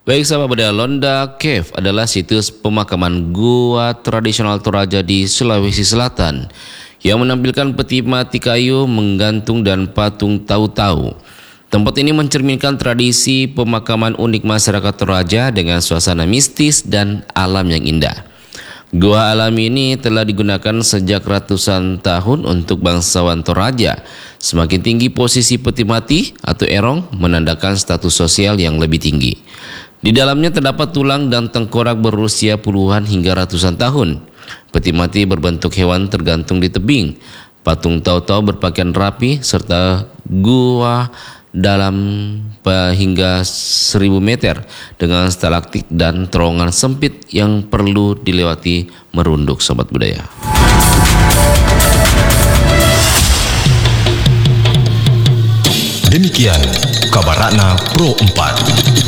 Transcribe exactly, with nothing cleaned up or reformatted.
Baik sahabat budaya, Londa Cave adalah situs pemakaman gua tradisional Toraja di Sulawesi Selatan yang menampilkan peti mati kayu, menggantung dan patung tahu-tahu. Tempat ini mencerminkan tradisi pemakaman unik masyarakat Toraja dengan suasana mistis dan alam yang indah. Gua alam ini telah digunakan sejak ratusan tahun untuk bangsawan Toraja. Semakin tinggi posisi peti mati atau erong menandakan status sosial yang lebih tinggi. Di dalamnya terdapat tulang dan tengkorak berusia puluhan hingga ratusan tahun. Peti mati berbentuk hewan tergantung di tebing. Patung tahu-tahu berpakaian rapi serta gua dalam hingga seribu meter dengan stalaktit dan terowongan sempit yang perlu dilewati merunduk sobat budaya. Demikian kabar Ratna Pro empat.